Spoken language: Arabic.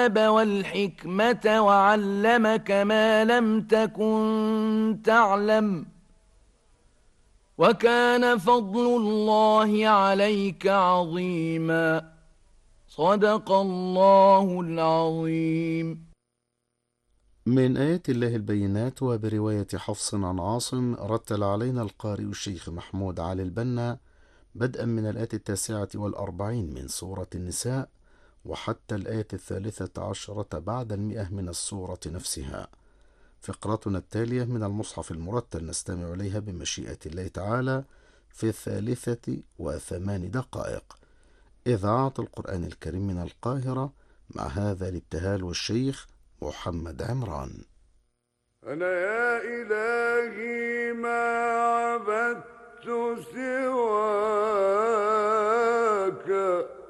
والحكمة وعلمك ما لم تكن تعلم وكان فضل الله عليك عظيما. صدق الله العظيم. من آيات الله البينات. وبرواية حفص عن عاصم رتل علينا القارئ الشيخ محمود علي البنا بدءا من الآية 49 من سورة النساء وحتى الآية 13 بعد 100 من السورة نفسها. فقرتنا التالية من المصحف المرتل نستمع إليها بمشيئة الله تعالى في 3 و8 دقائق. إذاعة القرآن الكريم من القاهرة، مع هذا الابتهال والشيخ محمد عمران. أنا يا إلهي ما عبدت سواك